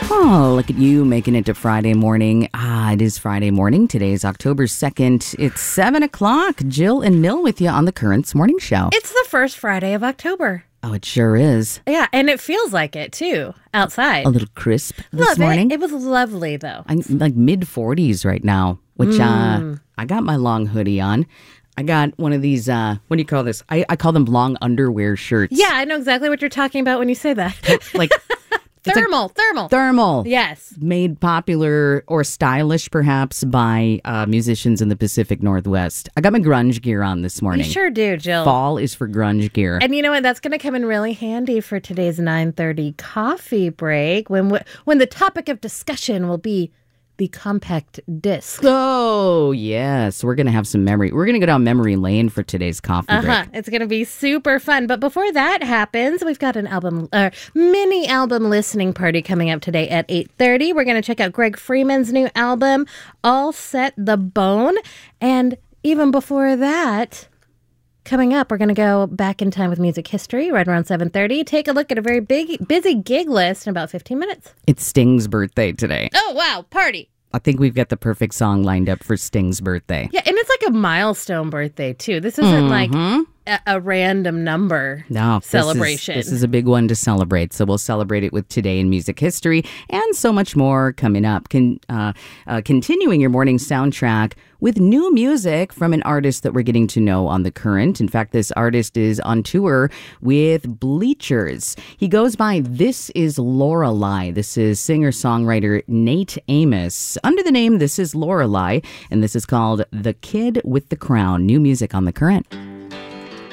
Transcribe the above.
Oh, look at you making it to Friday morning. It is Friday morning. Today is October 2nd. It's 7 o'clock. Jill and Mill with you on the Currents Morning Show. It's the first Friday of October. Oh, it sure is. Yeah, and it feels like it, too, outside. A little crisp this morning. It was lovely, though. I'm like mid-40s right now, which I got my long hoodie on. I got one of these, what do you call this? I call them long underwear shirts. Yeah, I know exactly what you're talking about when you say that. Like... Thermal. Yes. Made popular or stylish, perhaps, by musicians in the Pacific Northwest. I got my grunge gear on this morning. You sure do, Jill. Fall is for grunge gear. And you know what? That's going to come in really handy for today's 9:30 coffee break when the topic of discussion will be the compact disc. Oh, yes. We're going to have some memory. We're going to go down memory lane for today's coffee break. It's going to be super fun. But before that happens, we've got an mini album listening party coming up today at 8:30. We're going to check out Greg Freeman's new album, All Set the Bone. And even before that, coming up, we're going to go back in time with music history right around 7:30. Take a look at a very busy gig list in about 15 minutes. It's Sting's birthday today. Oh, wow. Party. I think we've got the perfect song lined up for Sting's birthday. Yeah, and it's like a milestone birthday, too. This isn't like a random number celebration. This is a big one to celebrate. So we'll celebrate it with Today in Music History and so much more coming up. Continuing your morning soundtrack with new music from an artist that we're getting to know on The Current. In fact, this artist is on tour with Bleachers. He goes by This Is Lorelei. This is singer-songwriter Nate Amos under the name This Is Lorelei, and this is called The Kid with the Crown. New music on The Current.